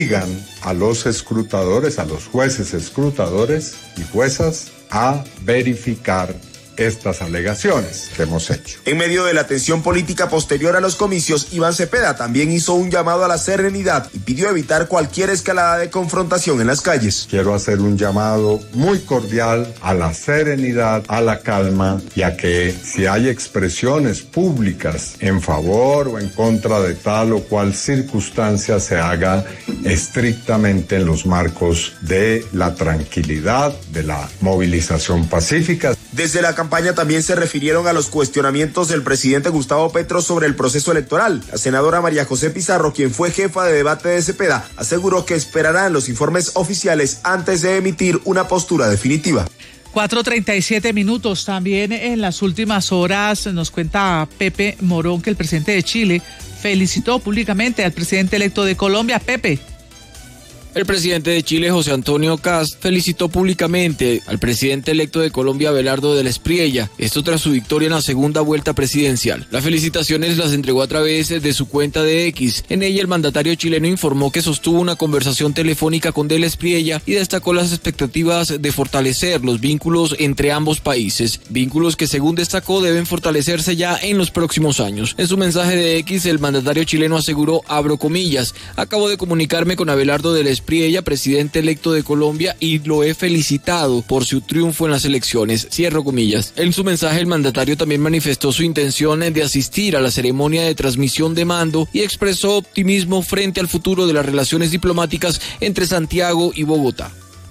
obligan a los escrutadores, a los jueces escrutadores y juezas a verificar estas alegaciones que hemos hecho. En medio de la tensión política posterior a los comicios, Iván Cepeda también hizo un llamado a la serenidad y pidió evitar cualquier escalada de confrontación en las calles. Quiero hacer un llamado muy cordial a la serenidad, a la calma, y a que si hay expresiones públicas en favor o en contra de tal o cual circunstancia, se haga estrictamente en los marcos de la tranquilidad, de la movilización pacífica. Desde la campaña también se refirieron a los cuestionamientos del presidente Gustavo Petro sobre el proceso electoral. La senadora María José Pizarro, quien fue jefa de debate de Cepeda, aseguró que esperarán los informes oficiales antes de emitir una postura definitiva. 4:37 minutos. También en las últimas horas nos cuenta Pepe Morón que el presidente de Chile felicitó públicamente al presidente electo de Colombia. Pepe. El presidente de Chile, José Antonio Kast, felicitó públicamente al presidente electo de Colombia, Abelardo del Espriella, esto tras su victoria en la segunda vuelta presidencial. Las felicitaciones las entregó a través de su cuenta de X. En ella, el mandatario chileno informó que sostuvo una conversación telefónica con del Espriella y destacó las expectativas de fortalecer los vínculos entre ambos países, vínculos que, según destacó, deben fortalecerse ya en los próximos años. En su mensaje de X, el mandatario chileno aseguró, abro comillas, acabo de comunicarme con Abelardo del Espriella, presidente electo de Colombia, y lo he felicitado por su triunfo en las elecciones, cierro comillas. En su mensaje, el mandatario también manifestó su intención de asistir a la ceremonia de transmisión de mando y expresó optimismo frente al futuro de las relaciones diplomáticas entre Santiago y Bogotá.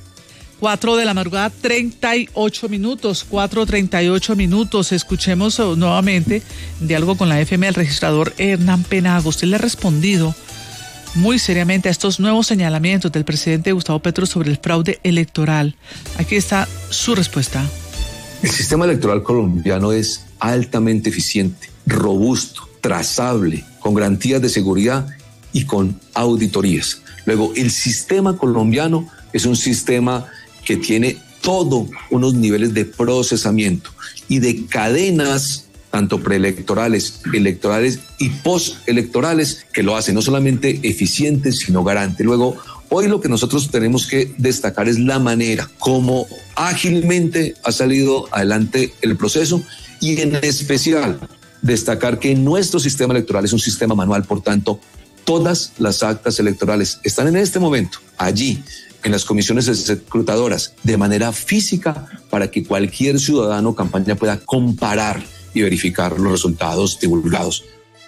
4 de la madrugada, 38 minutos, 4:38 minutos. Escuchemos nuevamente en diálogo con la FM el registrador Hernán Penagos. Usted le ha respondido muy seriamente a estos nuevos señalamientos del presidente Gustavo Petro sobre el fraude electoral. Aquí está su respuesta. El sistema electoral colombiano es altamente eficiente, robusto, trazable, con garantías de seguridad y con auditorías. Luego, el sistema colombiano es un sistema que tiene todos unos niveles de procesamiento y de cadenas tanto preelectorales, electorales y postelectorales, que lo hacen no solamente eficiente, sino garante. Luego, hoy lo que nosotros tenemos que destacar es la manera como ágilmente ha salido adelante el proceso, y en especial destacar que nuestro sistema electoral es un sistema manual. Por tanto, todas las actas electorales están en este momento allí en las comisiones escrutadoras de manera física, para que cualquier ciudadano o campaña pueda comparar y verificar los resultados divulgados.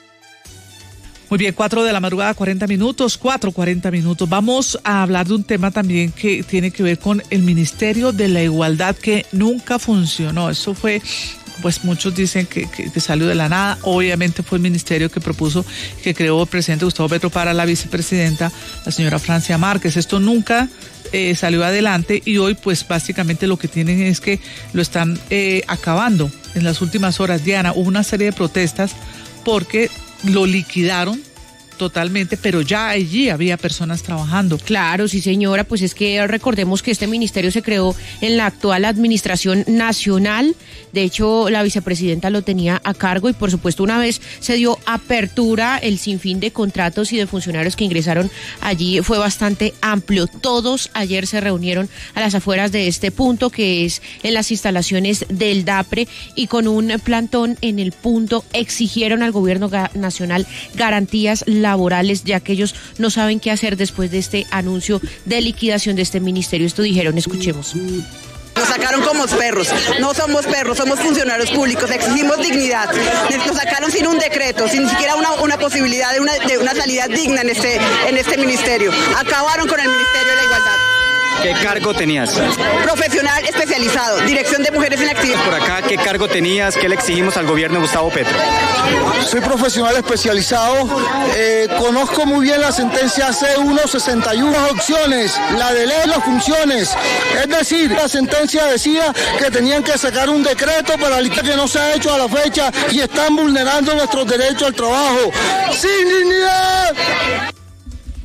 Muy bien, 4 de la madrugada, 40 minutos, 4:40 minutos. Vamos a hablar de un tema también que tiene que ver con el Ministerio de la Igualdad, que nunca funcionó. Eso fue, pues muchos dicen que salió de la nada. Obviamente fue el ministerio que propuso, que creó el presidente Gustavo Petro para la vicepresidenta, la señora Francia Márquez. Esto nunca salió adelante, y hoy pues básicamente lo que tienen es que lo están acabando. En las últimas horas, Diana, hubo una serie de protestas porque lo liquidaron totalmente, pero ya allí había personas trabajando. Claro, sí señora, pues es que recordemos que este ministerio se creó en la actual administración nacional. De hecho, la vicepresidenta lo tenía a cargo, y por supuesto una vez se dio apertura, el sinfín de contratos y de funcionarios que ingresaron allí fue bastante amplio. Todos ayer se reunieron a las afueras de este punto, que es en las instalaciones del DAPRE, y con un plantón en el punto exigieron al gobierno nacional garantías laborales, ya que ellos no saben qué hacer después de este anuncio de liquidación de este ministerio. Esto dijeron, escuchemos. Nos sacaron como perros, no somos perros, somos funcionarios públicos, exigimos dignidad. Nos sacaron sin un decreto, sin siquiera una posibilidad de una salida digna en este ministerio. Acabaron con el Ministerio de la Igualdad. ¿Qué cargo tenías? Profesional especializado, Dirección de Mujeres en Actividad. Por acá, ¿qué cargo tenías? ¿Qué le exigimos al gobierno de Gustavo Petro? Soy profesional especializado, conozco muy bien la sentencia C1 61 opciones, la de ley de las funciones. Es decir, la sentencia decía que tenían que sacar un decreto para el que no se ha hecho a la fecha, y están vulnerando nuestros derechos al trabajo. ¡Sin dignidad!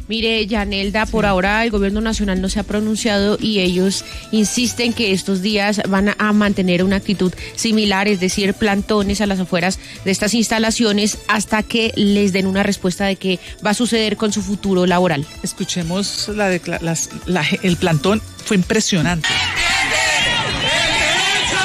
Mire, Yanelda, por ahora el gobierno nacional no se ha pronunciado y ellos insisten que estos días van a mantener una actitud similar, es decir, plantones a las afueras de estas instalaciones hasta que les den una respuesta de qué va a suceder con su futuro laboral. Escuchemos el plantón, fue impresionante.